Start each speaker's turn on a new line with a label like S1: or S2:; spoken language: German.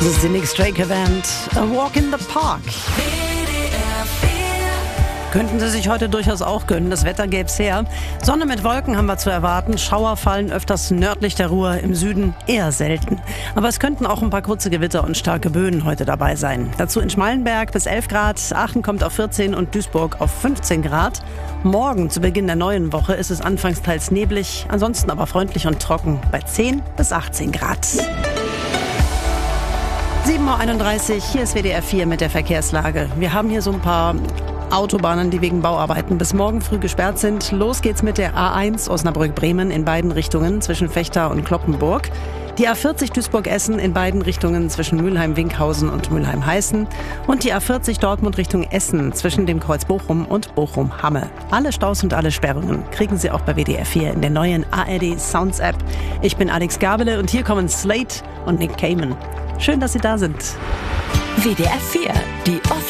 S1: The Cynic Straker Band, A Walk in the Park. Könnten Sie sich heute durchaus auch gönnen, das Wetter gäb's her. Sonne mit Wolken haben wir zu erwarten, Schauer fallen öfters nördlich der Ruhr, im Süden eher selten. Aber es könnten auch ein paar kurze Gewitter und starke Böen heute dabei sein. Dazu in Schmallenberg bis 11 Grad, Aachen kommt auf 14 und Duisburg auf 15 Grad. Morgen zu Beginn der neuen Woche ist es anfangs teils neblig, ansonsten aber freundlich und trocken bei 10 bis 18 Grad. 7.31 Uhr, hier ist WDR 4 mit der Verkehrslage. Wir haben hier so ein paar Autobahnen, die wegen Bauarbeiten bis morgen früh gesperrt sind. Los geht's mit der A1 Osnabrück-Bremen in beiden Richtungen zwischen Vechta und Cloppenburg. Die A40 Duisburg-Essen in beiden Richtungen zwischen Mülheim-Winkhausen und Mülheim-Heißen. Und die A40 Dortmund Richtung Essen zwischen dem Kreuz Bochum und Bochum-Hamme. Alle Staus und alle Sperrungen kriegen Sie auch bei WDR 4 in der neuen ARD Sounds App. Ich bin Alex Gabele und hier kommen Slate und Nick Cayman. Schön, dass Sie da sind.
S2: WDR 4, die